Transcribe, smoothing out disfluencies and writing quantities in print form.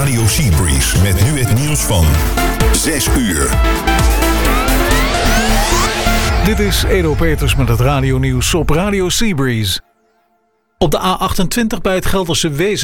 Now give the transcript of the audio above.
Radio Seabreeze met nu het nieuws van 6 uur. Dit is Edo Peters met het radionieuws op Radio Seabreeze. Op de A28 bij het Gelderse Wezen